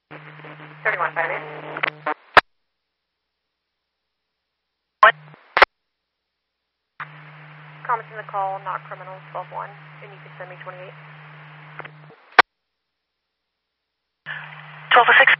31 Firebase. What? Comments in the call, not criminal, 12-1, and you can send me 28. 1206.